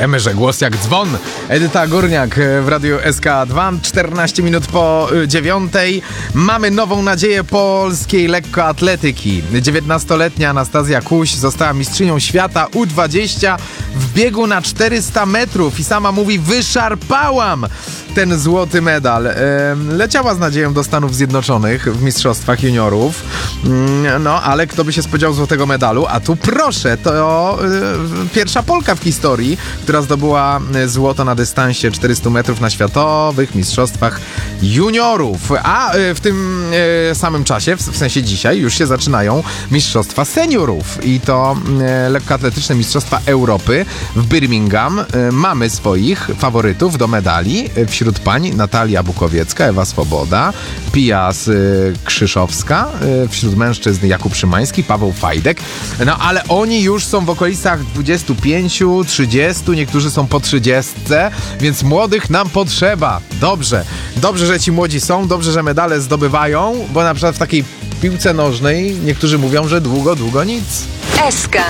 Wiemy, że głos jak dzwon. Edyta Górniak w Radiu SK2, 14 minut po 9. Mamy nową nadzieję polskiej lekkoatletyki. 19-letnia Anastazja Kuś została mistrzynią świata U20 w biegu na 400 metrów i sama mówi: wyszarpałam ten złoty medal. Leciała z nadzieją do Stanów Zjednoczonych w mistrzostwach juniorów. No, ale kto by się spodziewał złotego medalu? A tu proszę, to pierwsza Polka w historii, która zdobyła złoto na dystansie 400 metrów na światowych mistrzostwach juniorów. A w tym samym czasie, w sensie dzisiaj, już się zaczynają mistrzostwa seniorów. I to lekkoatletyczne mistrzostwa Europy w Birmingham. Mamy swoich faworytów do medali. Wśród pań Natalia Bukowiecka, Ewa Swoboda, Pia Krzyszowska, wśród mężczyzn Jakub Szymański, Paweł Fajdek. No ale oni już są w okolicach 25, 30, niektórzy są po 30, więc młodych nam potrzeba. Dobrze, że ci młodzi są, dobrze, że medale zdobywają, bo na przykład w takiej piłce nożnej niektórzy mówią, że długo nic. SK